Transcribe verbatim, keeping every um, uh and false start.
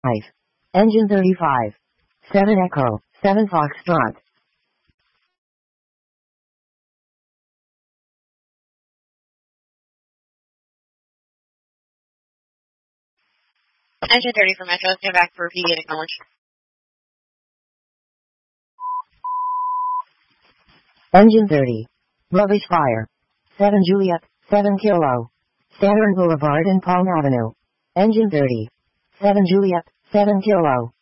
five. Engine thirty-five. seven Echo, seven Foxtrot. Engine thirty for Metro, stand back for P D and acknowledge. Engine thirty. Rubbish Fire. seven Juliet, seven Kilo. Saturn Boulevard and Palm Avenue. Engine thirty. seven Juliet, seven Kilo.